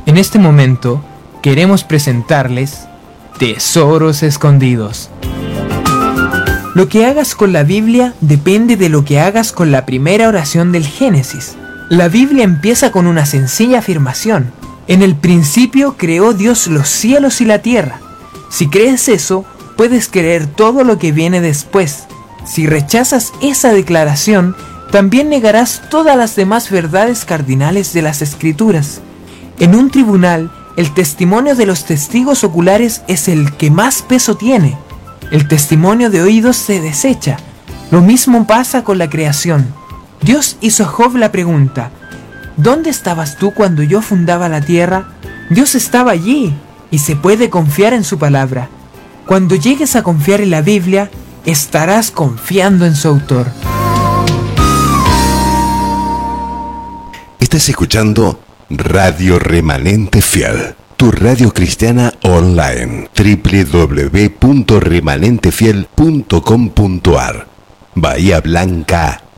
En este momento, queremos presentarles Tesoros Escondidos. Lo que hagas con la Biblia depende de lo que hagas con la primera oración del Génesis. La Biblia empieza con una sencilla afirmación: en el principio creó Dios los cielos y la tierra. Si crees eso, puedes creer todo lo que viene después. Si rechazas esa declaración, también negarás todas las demás verdades cardinales de las Escrituras. En un tribunal, el testimonio de los testigos oculares es el que más peso tiene. El testimonio de oídos se desecha. Lo mismo pasa con la creación. Dios hizo a Job la pregunta: ¿dónde estabas tú cuando yo fundaba la tierra? Dios estaba allí, y se puede confiar en su palabra. Cuando llegues a confiar en la Biblia, estarás confiando en su autor. Estás escuchando Radio Remanente Fiel, tu radio cristiana online. www.remanentefiel.com.ar. Bahía Blanca,